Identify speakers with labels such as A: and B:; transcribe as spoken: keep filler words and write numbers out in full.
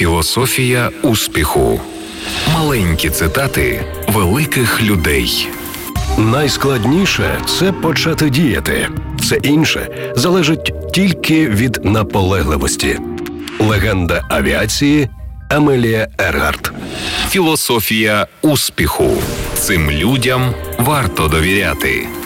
A: Філософія успіху. Маленькі цитати великих людей.
B: Найскладніше – це почати діяти. Все інше залежить тільки від наполегливості. Легенда авіації Амелія Ергарт.
A: Філософія успіху. Цим людям варто довіряти.